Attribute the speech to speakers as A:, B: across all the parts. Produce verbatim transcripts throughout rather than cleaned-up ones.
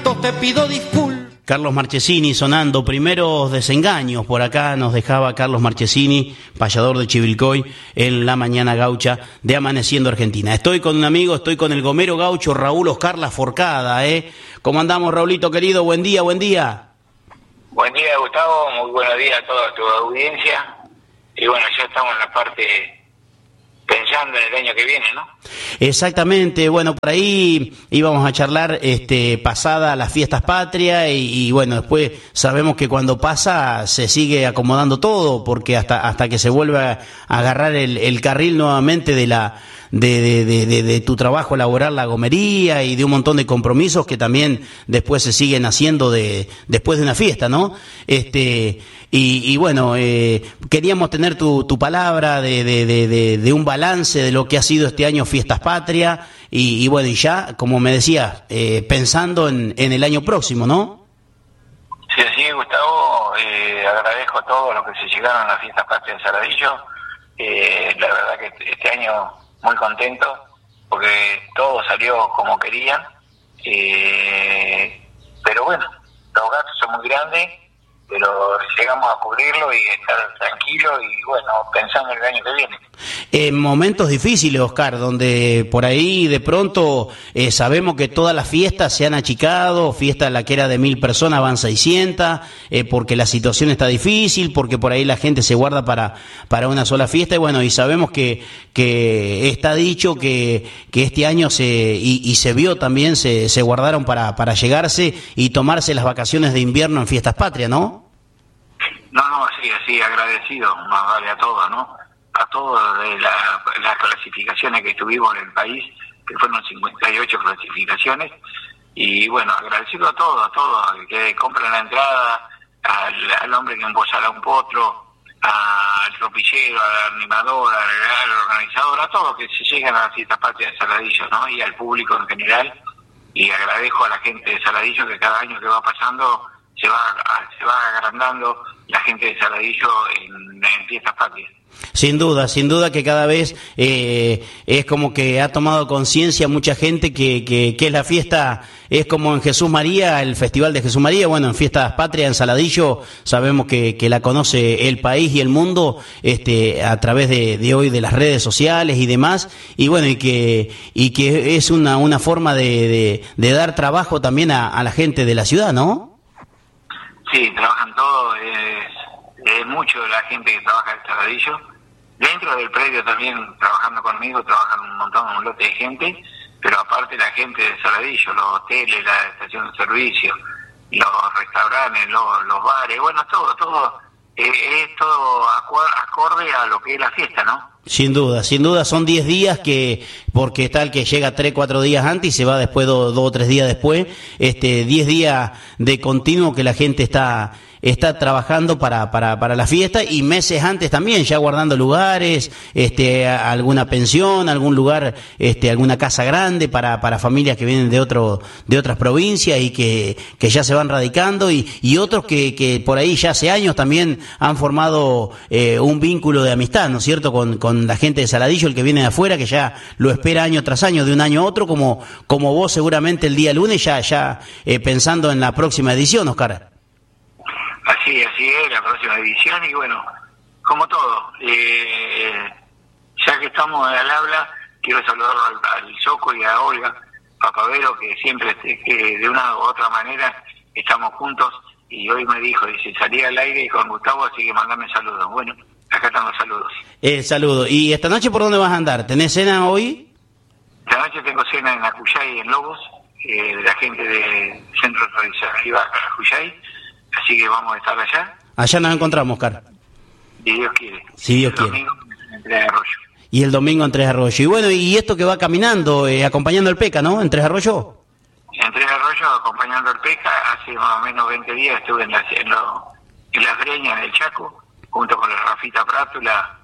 A: momentos te pido disculpas.
B: Carlos Marchesini sonando, primeros desengaños, por acá nos dejaba Carlos Marchesini, payador de Chivilcoy, en la mañana gaucha de Amaneciendo Argentina. Estoy con un amigo, estoy con el gomero gaucho Raúl Oscar Laforcada, ¿eh? ¿Cómo andamos, Raulito querido? Buen día, buen día.
C: Buen día, Gustavo, muy buenos días a toda tu audiencia. Y bueno, ya estamos en la parte pensando en el año que viene, ¿no?
B: Exactamente, bueno, por ahí íbamos a charlar este, pasada las fiestas patrias y, y bueno, después sabemos que cuando pasa se sigue acomodando todo, porque hasta hasta que se vuelve a agarrar el, el carril nuevamente de la de, de, de, de, de tu trabajo laboral, la gomería y de un montón de compromisos que también después se siguen haciendo de después de una fiesta, ¿no? Este y, y bueno, eh, queríamos tener tu, tu palabra de, de, de, de, de un balance de lo que ha sido este año Fiestas Patrias y, y bueno, y ya, como me decías, eh, pensando en, en el año próximo, ¿no?
C: Sí, sí, Gustavo, eh, agradezco a todos los que se llegaron a las Fiestas Patrias de Saladillo. Eh, la verdad que este año muy contento porque todo salió como querían, eh, pero bueno, los gastos son muy grandes, pero llegamos a cubrirlo y estar tranquilo y bueno, pensando en el año que viene.
B: En momentos difíciles, Oscar, donde por ahí de pronto eh, sabemos que todas las fiestas se han achicado, fiesta la que era de mil personas van seiscientas, eh, porque la situación está difícil, porque por ahí la gente se guarda para para una sola fiesta y bueno, y sabemos que que está dicho que que este año se y, y se vio también se se guardaron para para llegarse y tomarse las vacaciones de invierno en Fiestas Patrias, ¿no?
C: No, no, sí, así agradecido, más vale a todos, ¿no? A todas de la, las clasificaciones que tuvimos en el país, que fueron cincuenta y ocho clasificaciones, y bueno, agradecido a todos, a todos, al que compran la entrada, al, al hombre que embozala un potro, al tropillero, al animador, al, al organizador, a todos que se llegan a las Fiestas Patrias de Saladillo, ¿no? Y al público en general, y agradezco a la gente de Saladillo que cada año que va pasando se va se va agrandando la gente de Saladillo en, en Fiestas Patrias.
B: Sin duda, sin duda que cada vez eh, es como que ha tomado conciencia mucha gente que, que, que es la fiesta, es como en Jesús María, el Festival de Jesús María, bueno, en Fiestas Patrias, en Saladillo, sabemos que, que la conoce el país y el mundo este, a través de, de hoy de las redes sociales y demás, y bueno, y que y que es una, una forma de, de, de dar trabajo también a, a la gente de la ciudad, ¿no?
C: Sí, trabajan todos, es, es mucho la gente que trabaja en Saladillo. Dentro del predio también, trabajando conmigo, trabajan un montón, un lote de gente, pero aparte la gente de Saladillo, los hoteles, la estación de servicio, los restaurantes, los, los bares, bueno, todo, todo, eh, es todo acorde a lo que es la fiesta, ¿no?
B: Sin duda, sin duda son diez días que, porque está el que llega tres, cuatro días antes y se va después dos do, o tres días después, este diez días de continuo que la gente está está trabajando para para para la fiesta y meses antes también ya guardando lugares, este alguna pensión, algún lugar, este alguna casa grande para para familias que vienen de otro de otras provincias y que que ya se van radicando y y otros que que por ahí ya hace años también han formado eh, un vínculo de amistad, ¿no es cierto? con con la gente de Saladillo, el que viene de afuera, que ya lo espera año tras año, de un año a otro, como como vos seguramente el día lunes ya ya eh, pensando en la próxima edición, Oscar.
C: Así, así es, la próxima edición y bueno, como todo, eh, ya que estamos al habla, quiero saludar al, al Soco y a Olga Papavero, que siempre, que de una u otra manera estamos juntos y hoy me dijo, dice, salí al aire con Gustavo, así que mandame saludos. Bueno, acá están los saludos.
B: El saludo. ¿Y esta noche por dónde vas a andar? ¿Tenés cena hoy?
C: Esta noche tengo cena en Acuyay, en Lobos, eh, de la gente del Centro Tradicional Acuyay. Así que vamos a estar allá.
B: Allá nos encontramos, Oscar.
C: Si Dios quiere.
B: Si Dios
C: el
B: quiere.
C: Domingo en Tres Arroyos.
B: Y el domingo en Tres Arroyos. Y bueno, y esto que va caminando, eh, acompañando el Peca, ¿no? En Tres Arroyos.
C: En Tres Arroyos, acompañando al Peca, hace más o menos veinte días estuve en, la, en, lo, en las Breñas del Chaco, junto con la Rafita Prátula,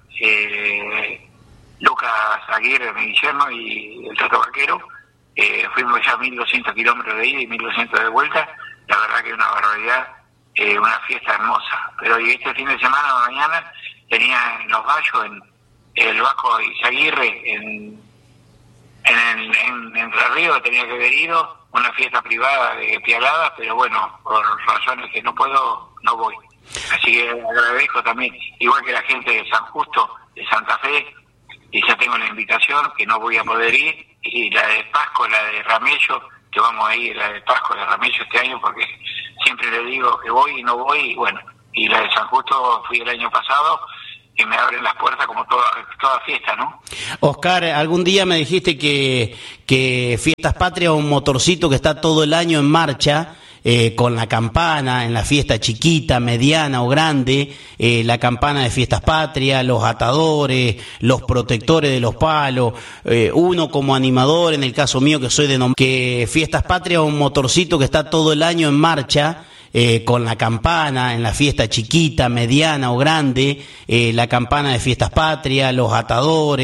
C: eh, Lucas Aguirre, mi Guillermo, y el Tato Vaquero. Eh, fuimos ya mil doscientos kilómetros de ida y mil doscientos de vuelta. La verdad que es una barbaridad. Eh, una fiesta hermosa, pero y este fin de semana, mañana, tenía en Los Vallos, en, en el Vasco Izaguirre, en, en, en, en Entre Ríos, tenía que haber ido, una fiesta privada de Pialada, pero bueno, por razones que no puedo, no voy. Así que agradezco también, igual que la gente de San Justo, de Santa Fe, y ya tengo la invitación, que no voy a poder ir, y la de Pasco, la de Ramello, que vamos a ir, la de Pasco de Ramello este año, porque siempre le digo que voy y no voy, y bueno, y la de San Justo fui el año pasado, que me abren las puertas como toda, toda fiesta, ¿no?
B: Oscar, algún día me dijiste que, que Fiestas Patrias es un motorcito que está todo el año en marcha, eh, con la campana, en la fiesta chiquita, mediana o grande, eh, la campana de Fiestas Patrias, los atadores, los protectores de los palos, eh, uno como animador, en el caso mío que soy de nom- que Fiestas Patrias es un motorcito que está todo el año en marcha, Eh, con la campana, en la fiesta chiquita, mediana o grande, eh, la campana de Fiestas Patrias, los atadores.